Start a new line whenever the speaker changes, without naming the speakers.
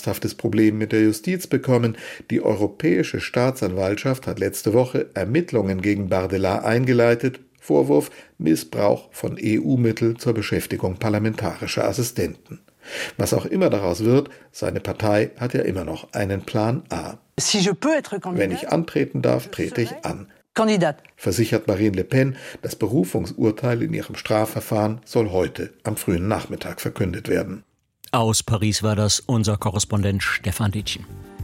ernsthaftes Problem mit der Justiz bekommen. Die Europäische Staatsanwaltschaft hat letzte Woche Ermittlungen gegen Bardella eingeleitet. Vorwurf: Missbrauch von EU-Mitteln zur Beschäftigung parlamentarischer Assistenten. Was auch immer daraus wird, seine Partei hat ja immer noch einen Plan A. Wenn ich antreten darf, trete ich an. Versichert Marine Le Pen, das Berufungsurteil in ihrem Strafverfahren soll heute am frühen Nachmittag verkündet werden.
Aus Paris war das unser Korrespondent Stefan Dietjen.